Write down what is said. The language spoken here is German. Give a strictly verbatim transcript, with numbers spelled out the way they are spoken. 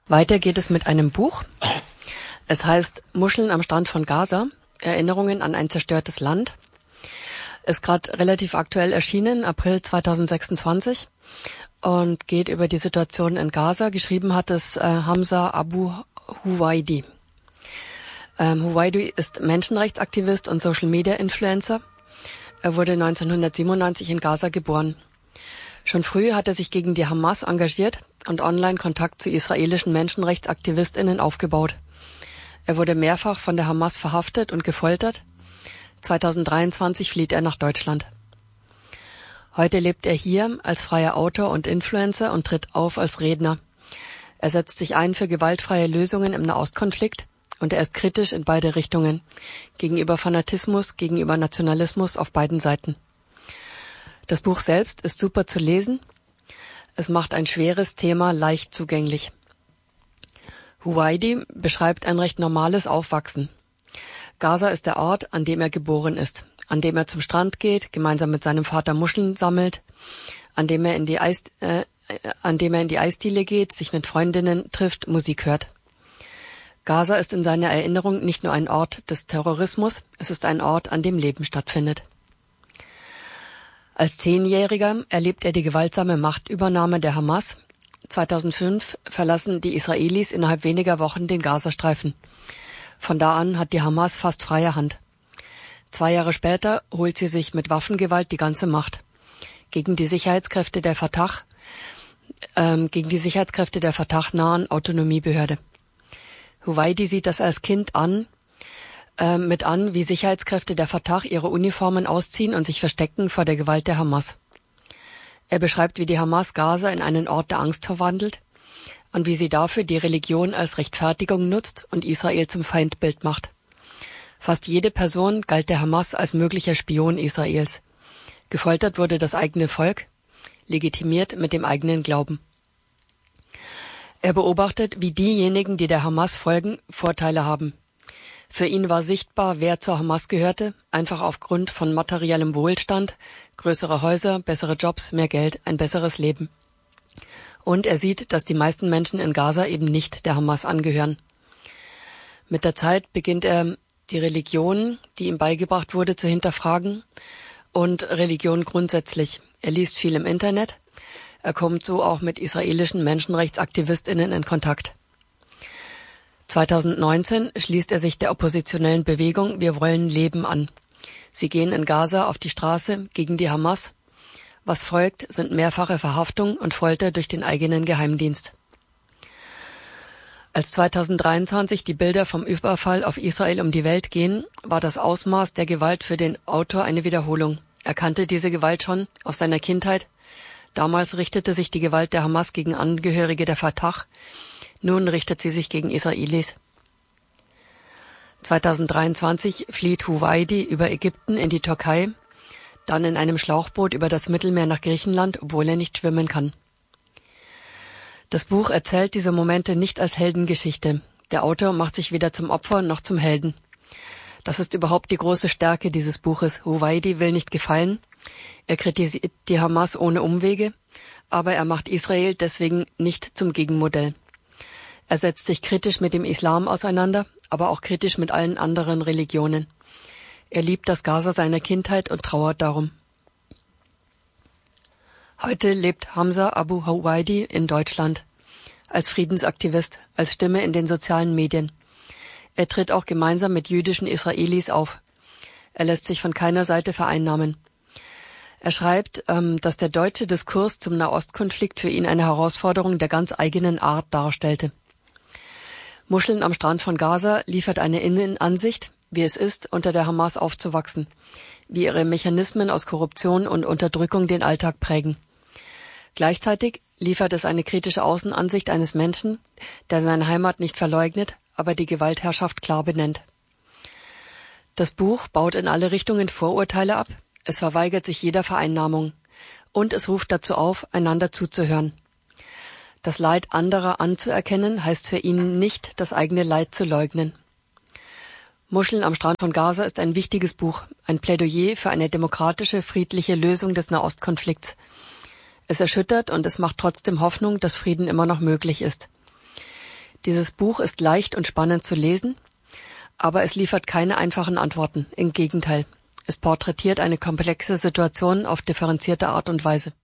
Weiter geht es mit einem Buch. Es heißt Muscheln am Strand von Gaza, Erinnerungen an ein zerstörtes Land. Ist gerade relativ aktuell erschienen, April zweitausendsechsundzwanzig, und geht über die Situation in Gaza. Geschrieben hat es äh, Hamza Abu Huwaidi. Ähm, Huwaidi ist Menschenrechtsaktivist und Social-Media-Influencer. Er wurde neunzehnhundertsiebenundneunzig in Gaza geboren. Schon früh hat er sich gegen die Hamas engagiert und online Kontakt zu israelischen MenschenrechtsaktivistInnen aufgebaut. Er wurde mehrfach von der Hamas verhaftet und gefoltert. zweitausenddreiundzwanzig flieht er nach Deutschland. Heute lebt er hier als freier Autor und Influencer und tritt auf als Redner. Er setzt sich ein für gewaltfreie Lösungen im Nahostkonflikt und er ist kritisch in beide Richtungen, gegenüber Fanatismus, gegenüber Nationalismus auf beiden Seiten. Das Buch selbst ist super zu lesen. Es macht ein schweres Thema leicht zugänglich. Huwaidi beschreibt ein recht normales Aufwachsen. Gaza ist der Ort, an dem er geboren ist, an dem er zum Strand geht, gemeinsam mit seinem Vater Muscheln sammelt, an dem er in die Eis, äh, an dem er in die Eisdiele geht, sich mit Freundinnen trifft, Musik hört. Gaza ist in seiner Erinnerung nicht nur ein Ort des Terrorismus, es ist ein Ort, an dem Leben stattfindet. Als Zehnjähriger erlebt er die gewaltsame Machtübernahme der Hamas. zweitausendfünf verlassen die Israelis innerhalb weniger Wochen den Gazastreifen. Von da an hat die Hamas fast freie Hand. Zwei Jahre später holt sie sich mit Waffengewalt die ganze Macht. Gegen die Sicherheitskräfte der Fatah, ähm, gegen die Sicherheitskräfte der Fatah-nahen Autonomiebehörde. Huwaidi sieht das als Kind an, äh, mit an, wie Sicherheitskräfte der Fatah ihre Uniformen ausziehen und sich verstecken vor der Gewalt der Hamas. Er beschreibt, wie die Hamas Gaza in einen Ort der Angst verwandelt und wie sie dafür die Religion als Rechtfertigung nutzt und Israel zum Feindbild macht. Fast jede Person galt der Hamas als möglicher Spion Israels. Gefoltert wurde das eigene Volk, legitimiert mit dem eigenen Glauben. Er beobachtet, wie diejenigen, die der Hamas folgen, Vorteile haben. Für ihn war sichtbar, wer zur Hamas gehörte, einfach aufgrund von materiellem Wohlstand, größere Häuser, bessere Jobs, mehr Geld, ein besseres Leben. Und er sieht, dass die meisten Menschen in Gaza eben nicht der Hamas angehören. Mit der Zeit beginnt er, die Religion, die ihm beigebracht wurde, zu hinterfragen und Religion grundsätzlich. Er liest viel im Internet. Er kommt so auch mit israelischen MenschenrechtsaktivistInnen in Kontakt. zweitausendneunzehn schließt er sich der oppositionellen Bewegung Wir wollen Leben an. Sie gehen in Gaza auf die Straße gegen die Hamas. Was folgt, sind mehrfache Verhaftung und Folter durch den eigenen Geheimdienst. Als zweitausenddreiundzwanzig die Bilder vom Überfall auf Israel um die Welt gehen, war das Ausmaß der Gewalt für den Autor eine Wiederholung. Er kannte diese Gewalt schon aus seiner Kindheit. Damals richtete sich die Gewalt der Hamas gegen Angehörige der Fatah. Nun richtet sie sich gegen Israelis. zweitausenddreiundzwanzig flieht Huwaidi über Ägypten in die Türkei, dann in einem Schlauchboot über das Mittelmeer nach Griechenland, obwohl er nicht schwimmen kann. Das Buch erzählt diese Momente nicht als Heldengeschichte. Der Autor macht sich weder zum Opfer noch zum Helden. Das ist überhaupt die große Stärke dieses Buches. Huwaidi will nicht gefallen. Er kritisiert die Hamas ohne Umwege, aber er macht Israel deswegen nicht zum Gegenmodell. Er setzt sich kritisch mit dem Islam auseinander, aber auch kritisch mit allen anderen Religionen. Er liebt das Gaza seiner Kindheit und trauert darum. Heute lebt Hamza Abu Huwaidi in Deutschland als Friedensaktivist, als Stimme in den sozialen Medien. Er tritt auch gemeinsam mit jüdischen Israelis auf. Er lässt sich von keiner Seite vereinnahmen. Er schreibt, ähm, dass der deutsche Diskurs zum Nahostkonflikt für ihn eine Herausforderung der ganz eigenen Art darstellte. Muscheln am Strand von Gaza liefert eine Innenansicht, wie es ist, unter der Hamas aufzuwachsen, wie ihre Mechanismen aus Korruption und Unterdrückung den Alltag prägen. Gleichzeitig liefert es eine kritische Außenansicht eines Menschen, der seine Heimat nicht verleugnet, aber die Gewaltherrschaft klar benennt. Das Buch baut in alle Richtungen Vorurteile ab, es verweigert sich jeder Vereinnahmung und es ruft dazu auf, einander zuzuhören. Das Leid anderer anzuerkennen, heißt für ihn nicht, das eigene Leid zu leugnen. Muscheln am Strand von Gaza ist ein wichtiges Buch, ein Plädoyer für eine demokratische, friedliche Lösung des Nahostkonflikts. Es erschüttert und es macht trotzdem Hoffnung, dass Frieden immer noch möglich ist. Dieses Buch ist leicht und spannend zu lesen, aber es liefert keine einfachen Antworten. Im Gegenteil, es porträtiert eine komplexe Situation auf differenzierte Art und Weise.